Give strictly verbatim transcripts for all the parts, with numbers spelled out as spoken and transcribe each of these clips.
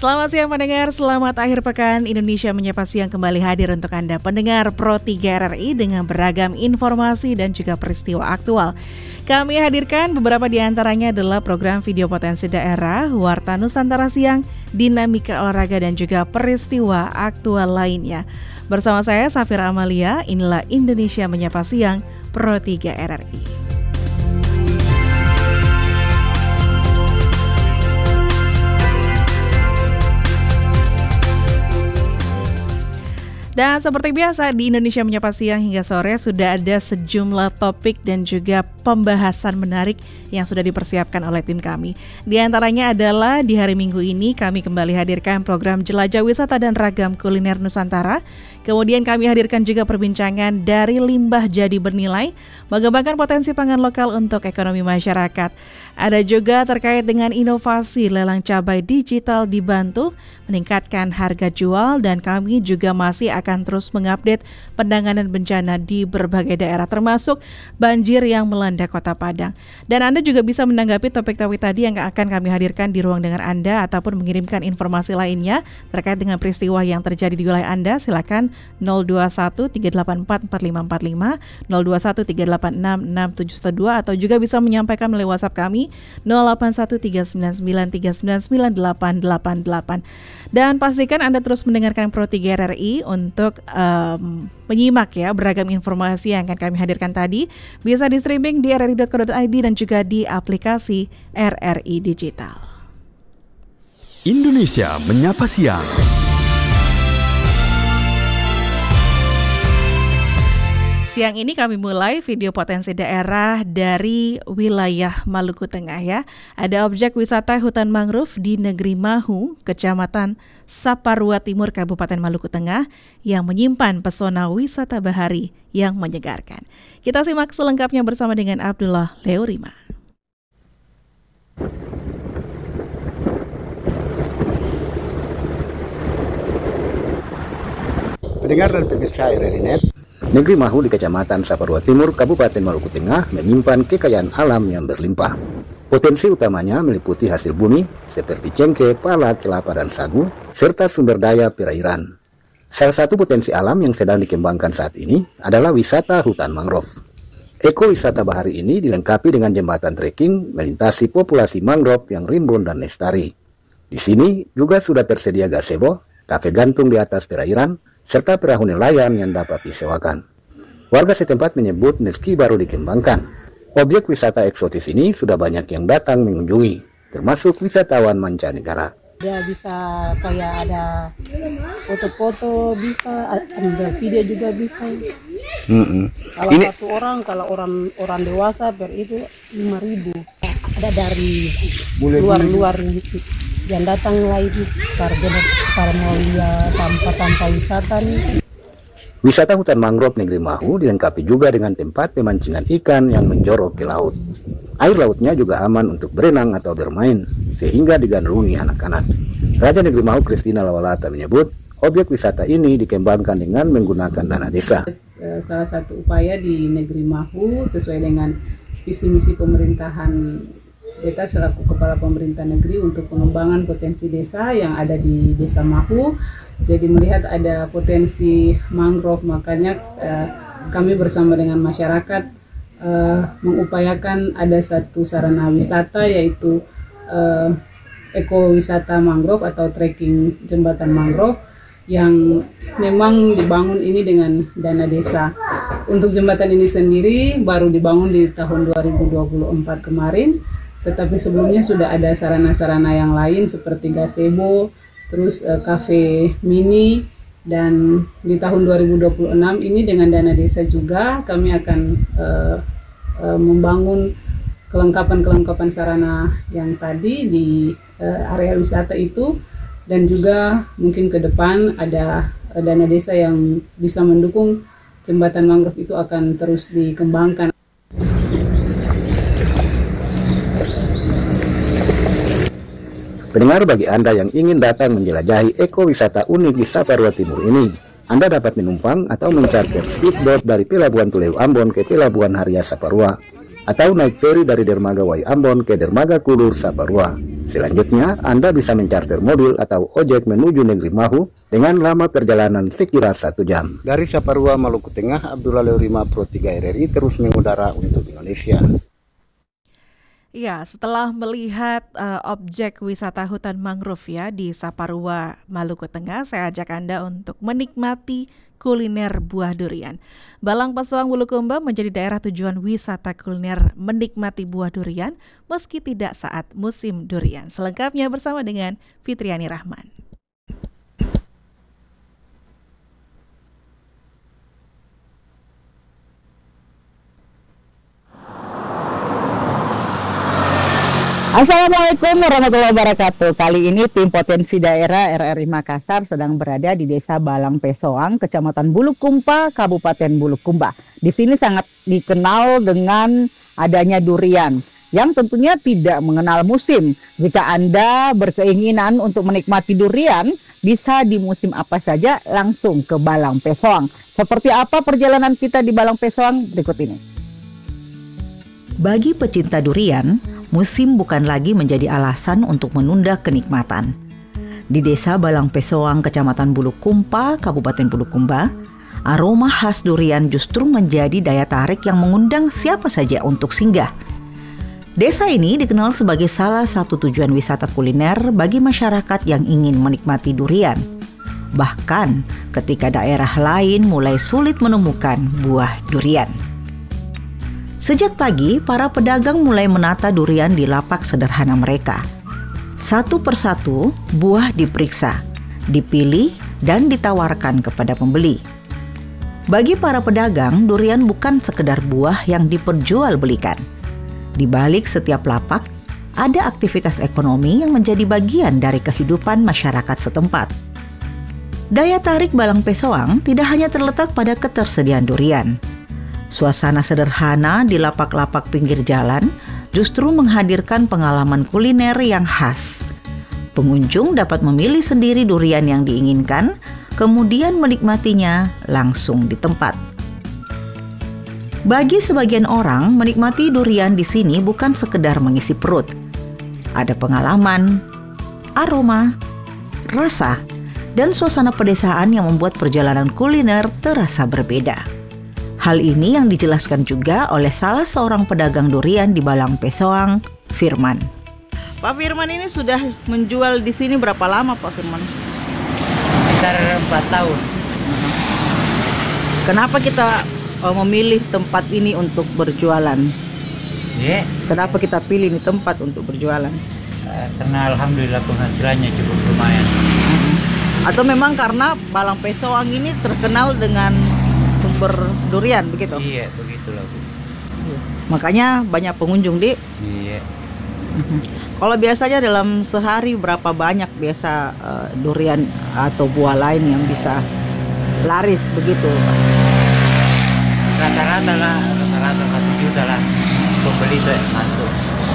Selamat siang pendengar, selamat akhir pekan. Indonesia Menyapa Siang kembali hadir untuk Anda pendengar Pro tiga R R I dengan beragam informasi dan juga peristiwa aktual. Kami hadirkan beberapa di antaranya adalah program video potensi daerah, Warta Nusantara Siang, dinamika olahraga dan juga peristiwa aktual lainnya. Bersama saya Safira Amalia, inilah Indonesia Menyapa Siang Pro tiga R R I. Dan seperti biasa di Indonesia Menyapa Siang hingga sore sudah ada sejumlah topik dan juga pembahasan menarik yang sudah dipersiapkan oleh tim kami. Di antaranya adalah di hari Minggu ini kami kembali hadirkan program Jelajah Wisata dan Ragam Kuliner Nusantara. Kemudian kami hadirkan juga perbincangan dari limbah jadi bernilai, mengembangkan potensi pangan lokal untuk ekonomi masyarakat. Ada juga terkait dengan inovasi lelang cabai digital di Bantul, meningkatkan harga jual, dan kami juga masih akan terus mengupdate penanganan bencana di berbagai daerah termasuk banjir yang melanda Kota Padang. Dan Anda juga bisa menanggapi topik-topik tadi yang akan kami hadirkan di ruang dengar Anda ataupun mengirimkan informasi lainnya terkait dengan peristiwa yang terjadi di wilayah Anda. Silakan nol dua satu tiga delapan empat empat lima empat lima, nol dua satu tiga delapan enam enam tujuh dua atau juga bisa menyampaikan melalui WhatsApp kami nol delapan satu tiga sembilan sembilan tiga sembilan sembilan delapan delapan delapan. Dan pastikan Anda terus mendengarkan Pro tiga R R I untuk um, menyimak ya beragam informasi yang akan kami hadirkan tadi. Bisa di streaming di r r i dot co dot i d dan juga di aplikasi R R I Digital. Indonesia Menyapa Siang. Siang ini kami mulai video potensi daerah dari wilayah Maluku Tengah ya. Ada objek wisata hutan mangrove di Negeri Mahu, Kecamatan Saparua Timur, Kabupaten Maluku Tengah yang menyimpan pesona wisata bahari yang menyegarkan. Kita simak selengkapnya bersama dengan Abdullah Leorima. Pendengar dan pemirsa R R I Net, Negeri Mahu di Kecamatan Saparua Timur, Kabupaten Maluku Tengah menyimpan kekayaan alam yang berlimpah. Potensi utamanya meliputi hasil bumi seperti cengkeh, pala, kelapa, dan sagu, serta sumber daya perairan. Salah satu potensi alam yang sedang dikembangkan saat ini adalah wisata hutan mangrove. Ekowisata bahari ini dilengkapi dengan jembatan trekking melintasi populasi mangrove yang rimbun dan lestari. Di sini juga sudah tersedia gazebo, kafe gantung di atas perairan, serta perahu nelayan yang dapat disewakan. Warga setempat menyebut meski baru dikembangkan, objek wisata eksotis ini sudah banyak yang datang mengunjungi, termasuk wisatawan mancanegara. Ya bisa kayak ada foto-foto bisa, ada video juga bisa. Mm-hmm. Kalau ini... satu orang, kalau orang orang dewasa per itu lima ribu. Ada dari luar-luar yang datang lagi karena para mau lihat tanpa-tanpa wisata nih. Wisata hutan mangrove Negeri Mahu dilengkapi juga dengan tempat pemancingan ikan yang menjorok ke laut. Air lautnya juga aman untuk berenang atau bermain, sehingga digandrungi anak-anak. Raja Negeri Mahu Kristina Lawalata menyebut, objek wisata ini dikembangkan dengan menggunakan dana desa. Salah satu upaya di Negeri Mahu sesuai dengan visi misi pemerintahan kita selaku Kepala Pemerintah Negeri untuk pengembangan potensi desa yang ada di Desa Mahu. Jadi melihat ada potensi mangrove, makanya eh, kami bersama dengan masyarakat eh, mengupayakan ada satu sarana wisata yaitu eh, ekowisata mangrove atau trekking jembatan mangrove yang memang dibangun ini dengan dana desa. Untuk jembatan ini sendiri baru dibangun di tahun dua ribu dua puluh empat kemarin, tetapi sebelumnya sudah ada sarana-sarana yang lain seperti gazebo, terus uh, kafe mini, dan di tahun dua ribu dua puluh enam ini dengan dana desa juga kami akan uh, uh, membangun kelengkapan-kelengkapan sarana yang tadi di uh, area wisata itu, dan juga mungkin ke depan ada uh, dana desa yang bisa mendukung jembatan mangrove itu akan terus dikembangkan. Pendengar, bagi Anda yang ingin datang menjelajahi ekowisata unik di Saparua Timur ini, Anda dapat menumpang atau mencharter speedboat dari Pelabuhan Tuleu Ambon ke Pelabuhan Haria Saparua, atau naik feri dari Dermaga Wai Ambon ke Dermaga Kulur Saparua. Selanjutnya, Anda bisa mencarter mobil atau ojek menuju negeri Mahu dengan lama perjalanan sekira satu jam. Dari Saparua, Maluku Tengah, Abdullah Leurima Pro tiga R R I terus mengudara untuk Indonesia. Ya, setelah melihat uh, objek wisata hutan mangrove ya di Saparua, Maluku Tengah, saya ajak Anda untuk menikmati kuliner buah durian. Balang Pesoang Bulukumba menjadi daerah tujuan wisata kuliner menikmati buah durian meski tidak saat musim durian. Selengkapnya bersama dengan Fitriani Rahman. Assalamualaikum warahmatullahi wabarakatuh. Kali ini tim potensi daerah R R I Makassar sedang berada di Desa Balang Pesoang, Kecamatan Bulukumba, Kabupaten Bulukumba. Di sini sangat dikenal dengan adanya durian yang tentunya tidak mengenal musim. Jika Anda berkeinginan untuk menikmati durian, bisa di musim apa saja langsung ke Balang Pesoang. Seperti apa perjalanan kita di Balang Pesoang berikut ini. Bagi pecinta durian, musim bukan lagi menjadi alasan untuk menunda kenikmatan. Di Desa Balang Pesoang, Kecamatan Bulukumba, Kabupaten Bulukumba, aroma khas durian justru menjadi daya tarik yang mengundang siapa saja untuk singgah. Desa ini dikenal sebagai salah satu tujuan wisata kuliner bagi masyarakat yang ingin menikmati durian. Bahkan ketika daerah lain mulai sulit menemukan buah durian. Sejak pagi, para pedagang mulai menata durian di lapak sederhana mereka. Satu persatu, buah diperiksa, dipilih, dan ditawarkan kepada pembeli. Bagi para pedagang, durian bukan sekedar buah yang diperjualbelikan. Di balik setiap lapak, ada aktivitas ekonomi yang menjadi bagian dari kehidupan masyarakat setempat. Daya tarik Balang Pesoang tidak hanya terletak pada ketersediaan durian. Suasana sederhana di lapak-lapak pinggir jalan justru menghadirkan pengalaman kuliner yang khas. Pengunjung dapat memilih sendiri durian yang diinginkan, kemudian menikmatinya langsung di tempat. Bagi sebagian orang, menikmati durian di sini bukan sekedar mengisi perut. Ada pengalaman, aroma, rasa, dan suasana pedesaan yang membuat perjalanan kuliner terasa berbeda. Hal ini yang dijelaskan juga oleh salah seorang pedagang durian di Balang Pesoang, Firman. Pak Firman ini sudah menjual di sini berapa lama Pak Firman? Sekitar empat tahun. Kenapa kita uh, memilih tempat ini untuk berjualan? Yeah. Kenapa kita pilih ini tempat untuk berjualan? Uh, karena alhamdulillah penghasilannya cukup lumayan. Atau memang karena Balang Pesoang ini terkenal dengan sumber durian begitu? Iya, begitulah Bu. Makanya banyak pengunjung di. Iya. Kalau biasanya dalam sehari berapa banyak biasa uh, durian atau buah lain yang bisa laris begitu? Rata-rata lah, rata-rata satu juta lah pembeli tuh masuk.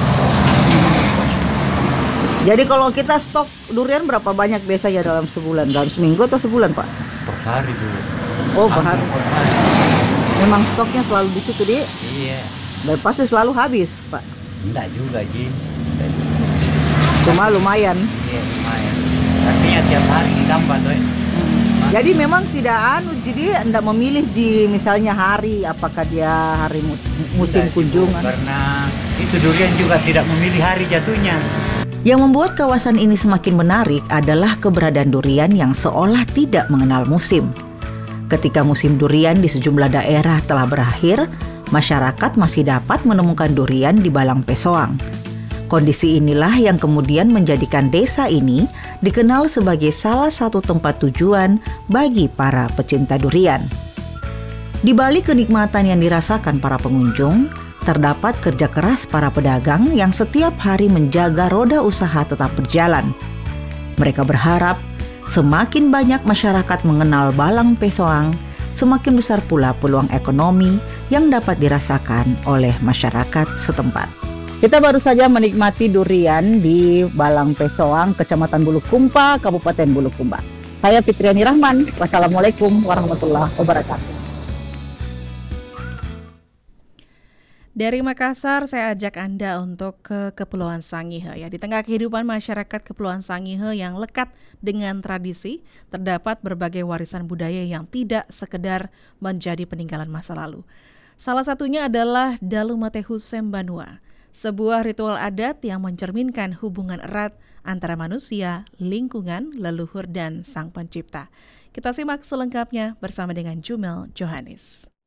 Jadi kalau kita stok durian berapa banyak biasanya dalam sebulan? Dalam seminggu atau sebulan Pak? Per hari dulu. Oh, per hari. Memang stoknya selalu di situ di? Iya. Dan pasti selalu habis Pak? Enggak juga Ji. Cuma lumayan. Iya lumayan. Artinya tiap hari ditambah tuh. Hmm. Jadi memang tidak anu, jadi Anda memilih Ji misalnya hari, apakah dia hari musim, musim Enggak, kunjungan? Karena itu durian juga tidak memilih hari jatuhnya. Yang membuat kawasan ini semakin menarik adalah keberadaan durian yang seolah tidak mengenal musim. Ketika musim durian di sejumlah daerah telah berakhir, masyarakat masih dapat menemukan durian di Balang Pesoang. Kondisi inilah yang kemudian menjadikan desa ini dikenal sebagai salah satu tempat tujuan bagi para pecinta durian. Di balik kenikmatan yang dirasakan para pengunjung, terdapat kerja keras para pedagang yang setiap hari menjaga roda usaha tetap berjalan. Mereka berharap semakin banyak masyarakat mengenal Balang Pesoang, semakin besar pula peluang ekonomi yang dapat dirasakan oleh masyarakat setempat. Kita baru saja menikmati durian di Balang Pesoang, Kecamatan Bulukumba, Kabupaten Bulukumba. Saya Fitriani Rahman. Wassalamualaikum warahmatullahi wabarakatuh. Dari Makassar, saya ajak Anda untuk ke Kepulauan Sangihe ya. Di tengah kehidupan masyarakat Kepulauan Sangihe yang lekat dengan tradisi, terdapat berbagai warisan budaya yang tidak sekedar menjadi peninggalan masa lalu. Salah satunya adalah Dalu Matehu Sembanua, sebuah ritual adat yang mencerminkan hubungan erat antara manusia, lingkungan, leluhur, dan Sang Pencipta. Kita simak selengkapnya bersama dengan Jumel Johannes.